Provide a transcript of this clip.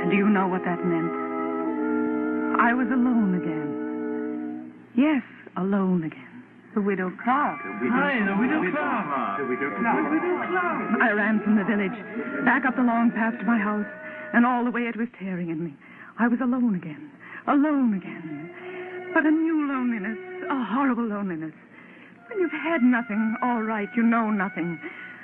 And do you know what that meant? I was alone again. Yes, alone again. The Widow Clark. Hi, the Widow Clark. The Widow Clark. I ran from the village, back up the long path to my house, and all the way it was tearing at me. I was alone again. Alone again. But a new loneliness, a horrible loneliness. When you've had nothing, all right, you know nothing.